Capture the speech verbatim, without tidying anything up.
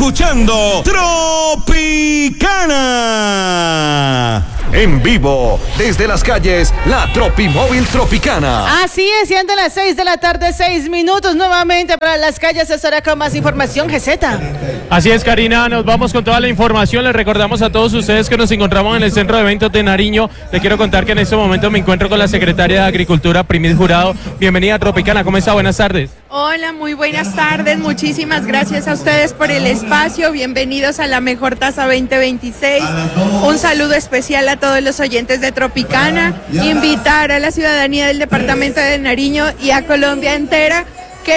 escuchando Tropicana. En vivo, desde las calles, la Tropimóvil Tropicana. Así es, siendo las seis de la tarde, seis minutos nuevamente para las calles. Estará con más información, G Z. Así es, Karina, nos vamos con toda la información. Les recordamos a todos ustedes que nos encontramos en el Centro de Eventos de Nariño. Les quiero contar que en este momento me encuentro con la secretaria de Agricultura, Primit Jurado. Bienvenida a Tropicana, ¿cómo está? Buenas tardes. Hola, muy buenas tardes. Muchísimas gracias a ustedes por el espacio. Bienvenidos a la Mejor Tasa veinte veintiséis. Un saludo especial a todos los oyentes de Tropicana. Invitar a la ciudadanía del departamento de Nariño y a Colombia entera